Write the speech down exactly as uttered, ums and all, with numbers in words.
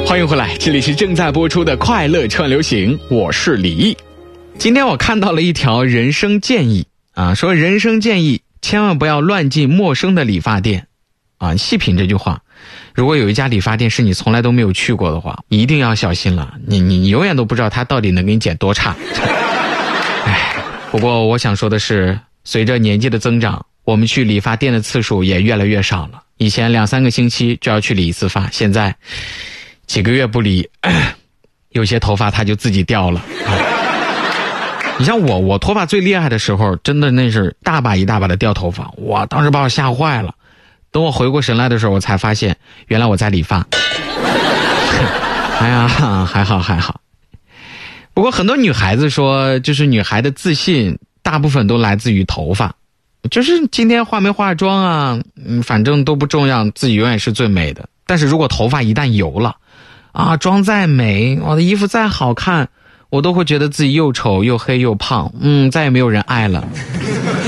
欢迎回来，这里是正在播出的快乐串流行，我是李毅。今天我看到了一条人生建议啊，说人生建议千万不要乱进陌生的理发店啊。细品这句话，如果有一家理发店是你从来都没有去过的话，一定要小心了，你你你永远都不知道他到底能给你剪多差。哎，不过我想说的是，随着年纪的增长，我们去理发店的次数也越来越少了。以前两三个星期就要去理一次发，现在几个月不理，有些头发它就自己掉了。你像我，我脱发最厉害的时候，真的那是大把一大把的掉头发，哇，当时把我吓坏了。等我回过神来的时候，我才发现原来我在理发。哎呀，还好还好。不过很多女孩子说，就是女孩的自信大部分都来自于头发，就是今天化没化妆啊，嗯，反正都不重要，自己永远是最美的。但是如果头发一旦油了啊，妆再美，我的衣服再好看，我都会觉得自己又丑又黑又胖，嗯，再也没有人爱了。